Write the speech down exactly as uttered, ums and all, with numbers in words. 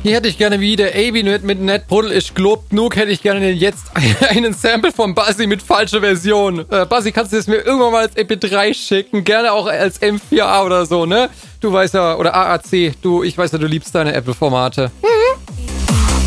Hier hätte ich gerne wie der A B mit, mit NetBruddel ist gelobt genug, hätte ich gerne jetzt einen Sample von Buzzy mit falscher Version. Äh, Buzzy, kannst du das mir irgendwann mal als M P drei schicken? Gerne auch als M vier A oder so, ne? Du weißt ja, oder A A C, du, ich weiß ja, du liebst deine Apple-Formate. Mhm.